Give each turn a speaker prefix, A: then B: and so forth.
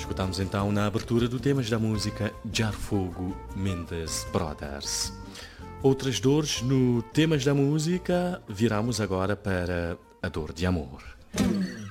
A: Escutamos então na abertura do Temas da Música Jar Fogo Mendes Brothers. Outras dores no Temas da Música, viramos agora para a dor de amor.